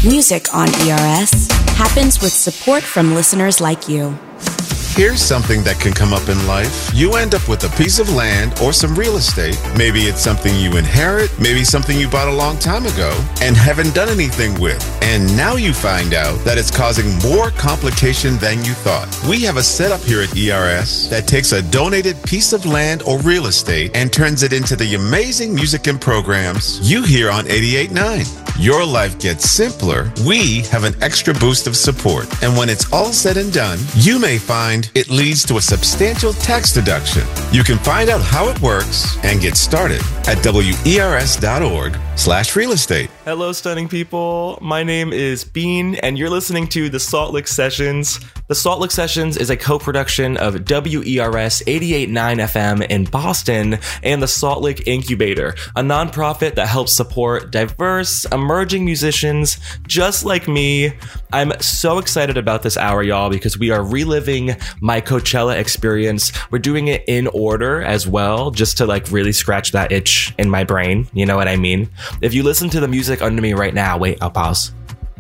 Music on ERS happens with support from listeners like you. Here's something that can come up in life. You end up with a piece of land or some real estate. Maybe it's something you inherit, maybe something you bought a long time ago and haven't done anything with. And now you find out that it's causing more complication than you thought. We have a setup here at ERS that takes a donated piece of land or real estate and turns it into the amazing music and programs you hear on 88.9. Your life gets simpler. We have an extra boost of support. And when it's all said and done, you may find it leads to a substantial tax deduction. You can find out how it works and get started at wers.org/real estate. Hello, stunning people. My name is Bean, and you're listening to The Salt Lick Sessions. The Salt Lick Sessions is a co-production of WERS 88.9 FM in Boston and the Salt Lick Incubator, a nonprofit that helps support diverse, emerging musicians just like me. I'm so excited about this hour, y'all, because we are reliving my Coachella experience. We're doing it in order as well, just to really scratch that itch in my brain. You know what I mean? If you listen to the music under me right now, wait, I'll pause.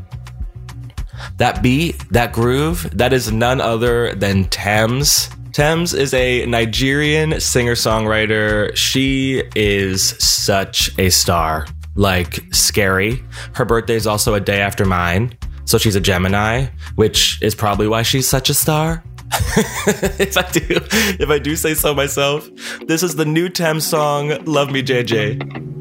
That beat, that groove, that is none other than Tems. Tems is a Nigerian singer-songwriter. She is such a star. Scary. Her birthday is also a day after mine. So she's a Gemini, which is probably why she's such a star. If I do say so myself. This is the new Tems song, Love Me JJ.